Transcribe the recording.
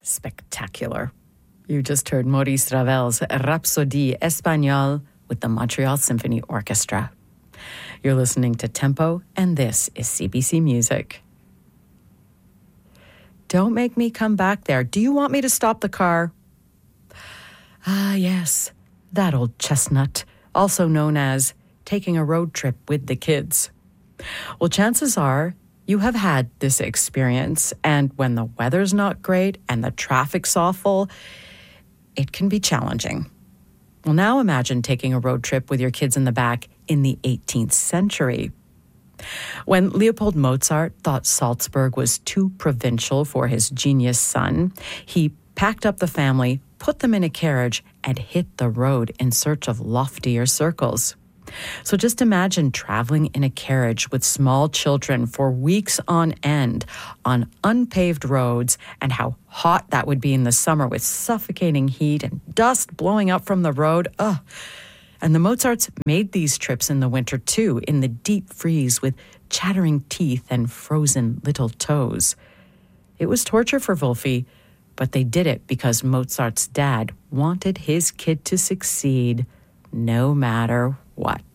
Spectacular. You just heard Maurice Ravel's Rhapsodie Espagnole with the Montreal Symphony Orchestra. You're listening to Tempo, and this is CBC Music. Don't make me come back there. Do you want me to stop the car? Ah, yes, that old chestnut, also known as taking a road trip with the kids. Well, chances are you have had this experience, and when the weather's not great and the traffic's awful, it can be challenging. Well, now imagine taking a road trip with your kids in the back in the 18th century. When Leopold Mozart thought Salzburg was too provincial for his genius son, he packed up the family, put them in a carriage, and hit the road in search of loftier circles. So just imagine traveling in a carriage with small children for weeks on end on unpaved roads, and how hot that would be in the summer with suffocating heat and dust blowing up from the road. Ugh. And the Mozarts made these trips in the winter too, in the deep freeze with chattering teeth and frozen little toes. It was torture for Wolfie, but they did it because Mozart's dad wanted his kid to succeed no matter what.